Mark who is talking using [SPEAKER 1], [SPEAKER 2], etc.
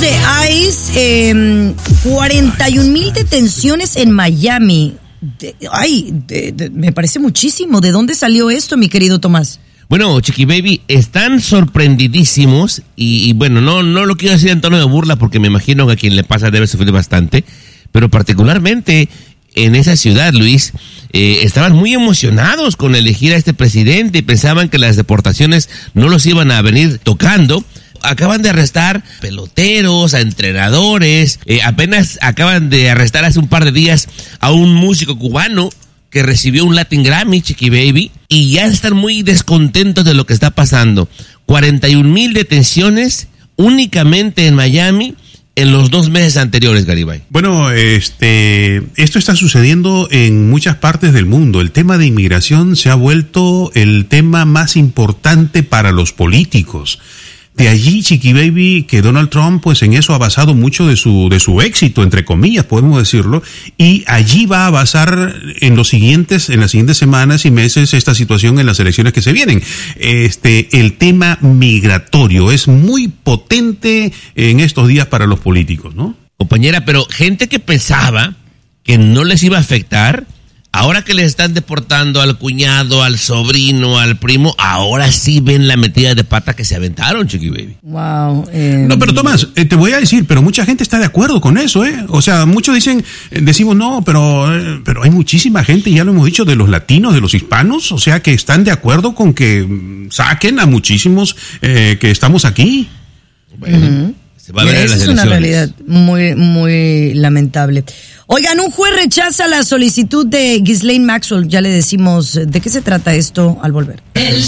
[SPEAKER 1] de ICE, 41,000 detenciones en Miami. Me parece muchísimo. ¿De dónde salió esto, mi querido Tomás?
[SPEAKER 2] Bueno, Chiqui Baby, están sorprendidísimos y bueno, no lo quiero decir en tono de burla porque me imagino que a quien le pasa debe sufrir bastante, pero particularmente en esa ciudad, Luis, estaban muy emocionados con elegir a este presidente y pensaban que las deportaciones no los iban a venir tocando. Acaban de arrestar peloteros, a entrenadores, apenas acaban de arrestar hace un par de días a un músico cubano que recibió un Latin Grammy, Chiqui Baby, y ya están muy descontentos de lo que está pasando. 41,000 detenciones únicamente en Miami en los 2 meses anteriores, Garibay.
[SPEAKER 3] Bueno, esto está sucediendo en muchas partes del mundo. El tema de inmigración se ha vuelto el tema más importante para los políticos. De allí, Chiqui Baby, que Donald Trump, pues en eso ha basado mucho de su éxito, entre comillas, podemos decirlo, y allí va a basar en las siguientes semanas y meses esta situación en las elecciones que se vienen. El tema migratorio es muy potente en estos días para los políticos, ¿no?
[SPEAKER 2] Compañera, pero gente que pensaba que no les iba a afectar, ahora que les están deportando al cuñado, al sobrino, al primo, ahora sí ven la metida de pata que se aventaron, Chiqui Baby.
[SPEAKER 1] Wow.
[SPEAKER 3] No, pero Tomás, te voy a decir, pero mucha gente está de acuerdo con eso, ¿eh? O sea, muchos decimos no, pero hay muchísima gente, ya lo hemos dicho, de los latinos, de los hispanos, o sea, que están de acuerdo con que saquen a muchísimos que estamos aquí.
[SPEAKER 2] Bueno, se va a ver en las
[SPEAKER 1] es
[SPEAKER 2] elecciones.
[SPEAKER 1] una realidad muy, muy lamentable. Oigan, un juez rechaza la solicitud de Ghislaine Maxwell. Ya le decimos de qué se trata esto al volver.